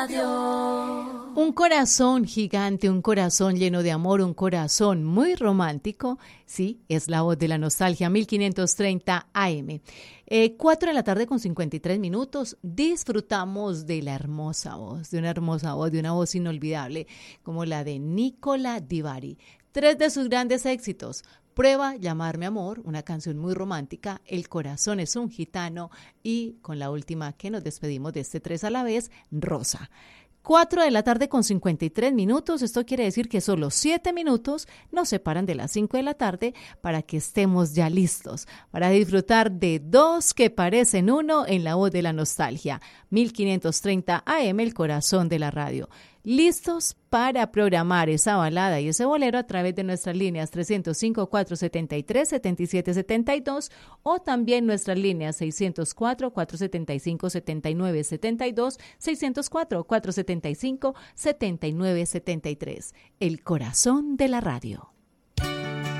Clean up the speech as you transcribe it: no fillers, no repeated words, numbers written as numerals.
Un corazón gigante, un corazón lleno de amor, un corazón muy romántico. Sí, es la voz de la nostalgia, 1530 AM. 4 de la tarde con 53 minutos. Disfrutamos de la hermosa voz, de una hermosa voz, de una voz inolvidable, como la de Nicola Di Bari. 3 de sus grandes éxitos: Prueba, Llamarme Amor, una canción muy romántica, El corazón es un gitano, y con la última que nos despedimos de este 3 a la vez, Rosa. 4 de la tarde con 53 minutos, esto quiere decir que solo 7 minutos nos separan de las 5 de la tarde para que estemos ya listos para disfrutar de dos que parecen uno en la voz de la nostalgia. 1530 AM, el corazón de la radio. Listos para programar esa balada y ese bolero a través de nuestras líneas 305-473-7772 o también nuestras líneas 604-475-7972, 604-475-7973. El corazón de la radio.